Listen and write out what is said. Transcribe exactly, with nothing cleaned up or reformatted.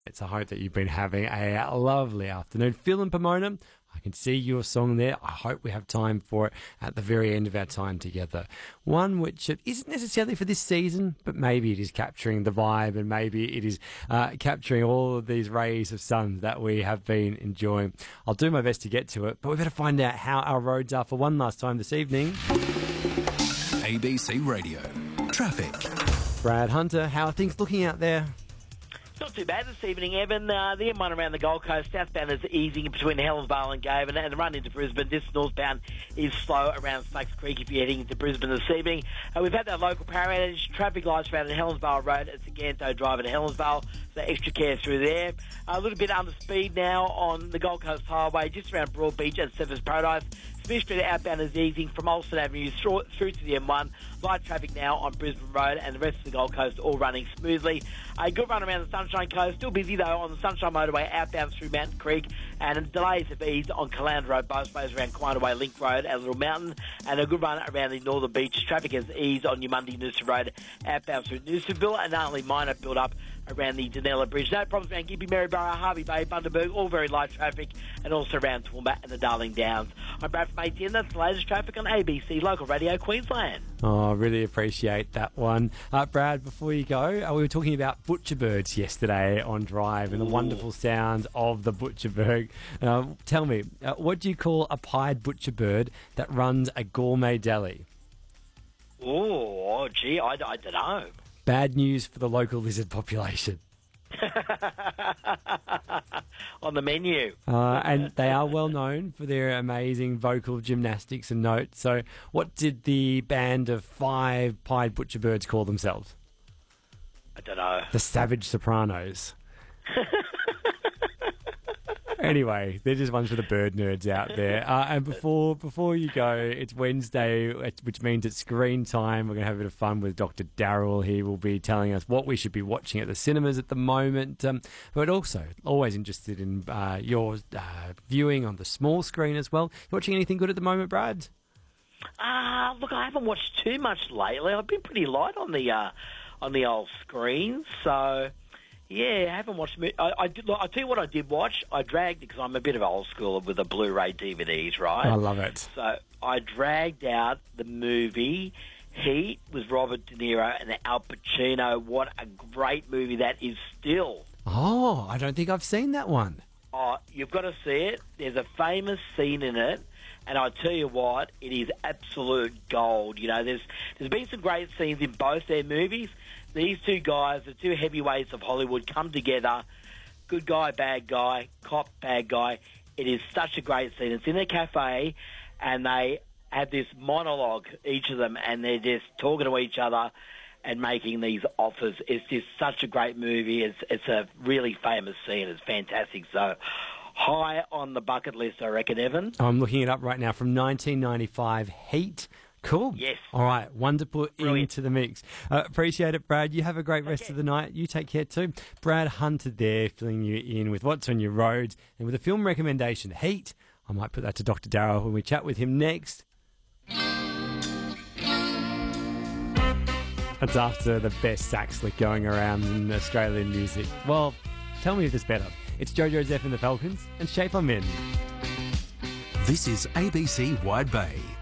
It's I hope that you've been having a lovely afternoon. Phil and Pomona, I can see your song there. I hope we have time for it at the very end of our time together. One which it isn't necessarily for this season, but maybe it is capturing the vibe and maybe it is uh, capturing all of these rays of sun that we have been enjoying. I'll do my best to get to it, but we better find out how our roads are for one last time this evening. A B C Radio. Traffic. Brad Hunter, how are things looking out there? Not too bad this evening, Evan. Uh, the M one around the Gold Coast, southbound is easing between Helensvale and Gaven, and the run into Brisbane, this northbound is slow around Snakes Creek if you're heading into Brisbane this evening. Uh, we've had that local power outage, traffic lights around the Helensvale Road at Saganto Drive in Helensvale, so extra care through there. Uh, a little bit under speed now on the Gold Coast Highway, just around Broadbeach and Surfers Paradise. Smith Street outbound is easing from Alston Avenue through, through to the M one. Light traffic now on Brisbane Road and the rest of the Gold Coast all running smoothly. A good run around the Sunshine Coast. Still busy though on the Sunshine Motorway outbound through Mountain Creek, and delays have eased on Calandra Road both ways around Quinaway Link Road and Little Mountain, and a good run around the Northern Beach. Traffic has eased on Newmundy Noosa Road outbound through Noosaville, and only minor build up around the Danella Bridge. No problems around Gympie, Maryborough, Harvey Bay, Bundaberg, all very light traffic, and also around Toowoomba and the Darling Downs. I'm Brad from A T N. That's the latest traffic on A B C Local Radio Queensland. Oh, I really appreciate that one. Uh, Brad, before you go, uh, we were talking about butcherbirds yesterday on Drive and the Ooh. wonderful sounds of the butcherbird. Uh, tell me, uh, what do you call a pied butcherbird that runs a gourmet deli? Oh, gee, I, I don't know. Bad news for the local lizard population. On the menu. Uh, and they are well known for their amazing vocal gymnastics and notes. So what did the band of five pied butcherbirds call themselves? I don't know. The Savage Sopranos. Anyway, they're just ones for the bird nerds out there. Uh, and before before you go, it's Wednesday, which means it's screen time. We're going to have a bit of fun with Doctor Daryl. He will be telling us what we should be watching at the cinemas at the moment. Um, but also, always interested in uh, your uh, viewing on the small screen as well. You watching anything good at the moment, Brad? Ah, uh, look, I haven't watched too much lately. I've been pretty light on the uh, on the old screen, so... Yeah, I haven't watched... I, I did. Look, I'll tell you what I did watch. I dragged, because I'm a bit of old school with the Blu-ray D V Ds, right? I love it. So I dragged out the movie Heat with Robert De Niro and Al Pacino. What a great movie that is still. Oh, I don't think I've seen that one. Oh, you've got to see it. There's a famous scene in it, and I tell you what, it is absolute gold. You know, there's there's been some great scenes in both their movies. These two guys, the two heavyweights of Hollywood, come together. Good guy, bad guy, cop, bad guy. It is such a great scene. It's in a cafe, and they have this monologue, each of them, and they're just talking to each other and making these offers. It's just such a great movie. It's it's a really famous scene. It's fantastic. So high on the bucket list, I reckon, Evan. I'm looking it up right now from nineteen ninety-five, Heat. Cool. Yes. All right. One to put Brilliant. into the mix. Uh, appreciate it, Brad. You have a great rest Okay. of the night. You take care too. Brad Hunter there, filling you in with what's on your roads and with a film recommendation, Heat. I might put that to Doctor Darryl when we chat with him next. That's after the best sax lick going around in Australian music. Well, tell me if there's better. It's Jojo Zeff and the Falcons and Shape I'm In. This is A B C Wide Bay.